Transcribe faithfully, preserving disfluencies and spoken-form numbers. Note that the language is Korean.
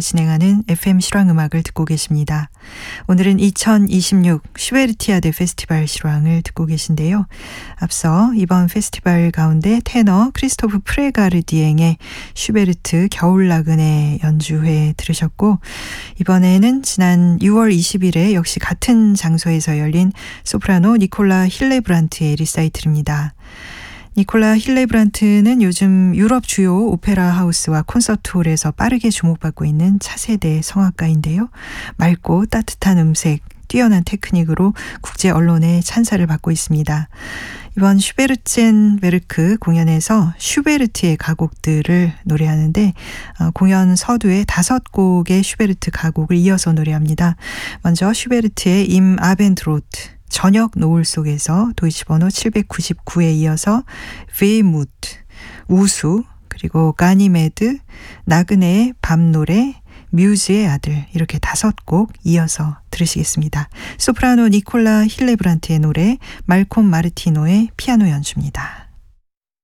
진행하는 에프엠 실황음악을 듣고 계십니다. 오늘은 이천이십육 슈베르티아데 페스티벌 실황을 듣고 계신데요. 앞서 이번 페스티벌 가운데 테너 크리스토프 프레가르디엥의 슈베르트 겨울나그네 연주회 들으셨고, 이번에는 지난 유월 이십일에 역시 같은 장소에서 열린 소프라노 니콜라 힐레브란트의 리사이틀입니다. 니콜라 힐레브란트는 요즘 유럽 주요 오페라 하우스와 콘서트홀에서 빠르게 주목받고 있는 차세대 성악가인데요. 맑고 따뜻한 음색, 뛰어난 테크닉으로 국제 언론의 찬사를 받고 있습니다. 이번 슈베르첸베르크 공연에서 슈베르트의 가곡들을 노래하는데 공연 서두에 다섯 곡의 슈베르트 가곡을 이어서 노래합니다. 먼저 슈베르트의 임 아벤드로트 저녁 노을 속에서 도이치 번호 칠백구십구에 이어서 웨이무트 우수, 그리고 가니메드, 나그네의 밤노래, 뮤즈의 아들, 이렇게 다섯 곡 이어서 들으시겠습니다. 소프라노 니콜라 힐레브란트의 노래, 말콤 마르티노의 피아노 연주입니다.